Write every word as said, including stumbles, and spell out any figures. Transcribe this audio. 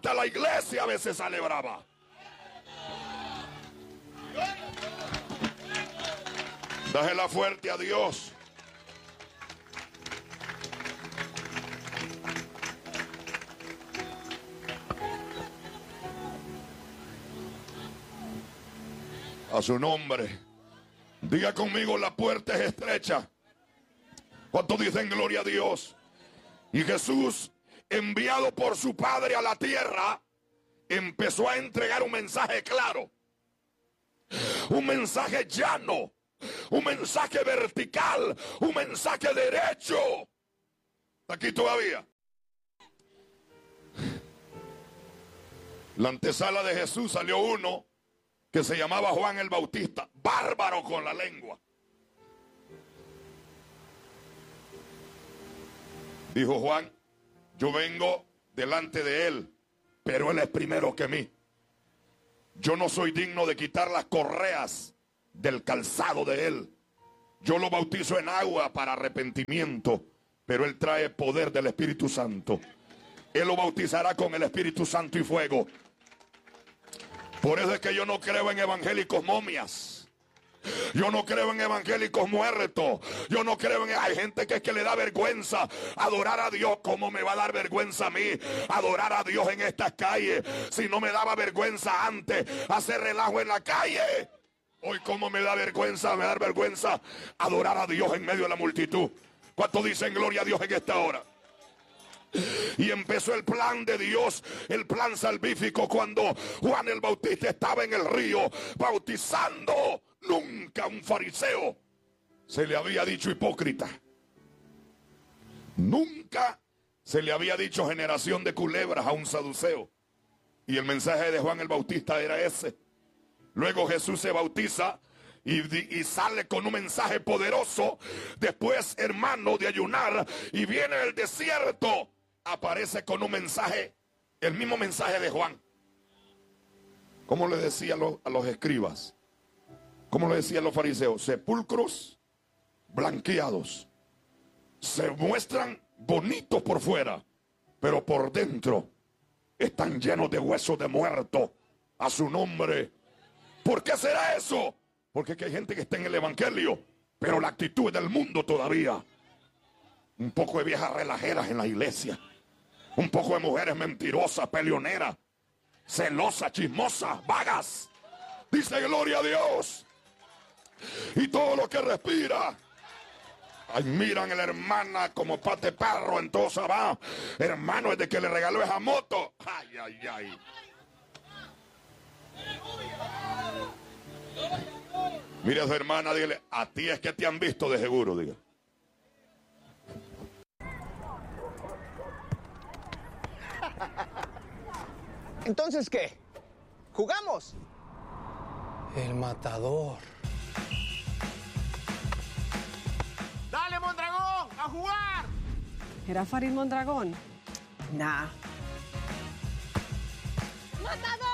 hasta la iglesia a veces sale brava. Dásela fuerte a Dios. A su nombre. Diga conmigo, la puerta es estrecha. ¿Cuántos dicen gloria a Dios? Y Jesús, enviado por su Padre a la tierra, empezó a entregar un mensaje claro. Un mensaje llano. Un mensaje vertical. Un mensaje derecho. Aquí todavía. La antesala de Jesús salió uno que se llamaba Juan el Bautista, bárbaro con la lengua. Dijo Juan, yo vengo delante de él, pero él es primero que mí. Yo no soy digno de quitar las correas del calzado de él. Yo lo bautizo en agua para arrepentimiento, pero él trae poder del Espíritu Santo. Él lo bautizará con el Espíritu Santo y fuego. Por eso es que yo no creo en evangélicos momias. Yo no creo en evangélicos muertos. Yo no creo en... Hay gente que es que le da vergüenza adorar a Dios. ¿Cómo me va a dar vergüenza a mí adorar a Dios en estas calles? Si no me daba vergüenza antes hacer relajo en la calle. Hoy cómo me da vergüenza, me da vergüenza adorar a Dios en medio de la multitud. ¿Cuántos dicen gloria a Dios en esta hora? Y empezó el plan de Dios, el plan salvífico, cuando Juan el Bautista estaba en el río bautizando. Nunca un fariseo se le había dicho hipócrita. Nunca se le había dicho generación de culebras a un saduceo. Y el mensaje de Juan el Bautista era ese. Luego Jesús se bautiza y, y sale con un mensaje poderoso. Después, hermano, de ayunar y viene el desierto, aparece con un mensaje, el mismo mensaje de Juan. ¿Cómo le decía a los, a los escribas? ¿Cómo le decían los fariseos? Sepulcros blanqueados. Se muestran bonitos por fuera, pero por dentro están llenos de huesos de muerto. A su nombre. ¿Por qué será eso? Porque es que hay gente que está en el evangelio, pero la actitud es del mundo todavía. Un poco de viejas relajeras en la iglesia. Un poco de mujeres mentirosas, peleoneras, celosas, chismosas, vagas. Dice gloria a Dios. Y todo lo que respira. Ay, miran a la hermana como pate perro en todo Sabá. Hermano, desde que le regaló esa moto. Ay, ay, ay. Mira a su hermana, dígale, a ti es que te han visto de seguro, diga. ¿Entonces qué? ¿Jugamos? El matador. ¡Dale, Mondragón! ¡A jugar! ¿Era Farid Mondragón? Nah. ¡Matador!